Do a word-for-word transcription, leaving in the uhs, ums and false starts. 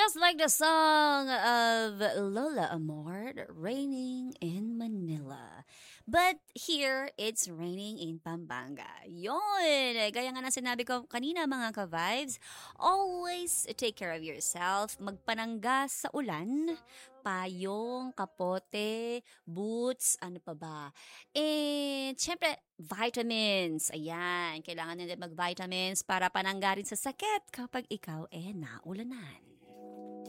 Just like the song of Lola Amor, Raining in Manila. But here, it's raining in Pampanga. Yon! Gaya nga ng sinabi ko kanina mga ka-vibes, always take care of yourself. Magpanangga sa ulan, payong, kapote, boots, ano pa ba. And syempre, vitamins. Ayan, kailangan nila mag-vitamins para panangga rin sa sakit kapag ikaw eh naulanan.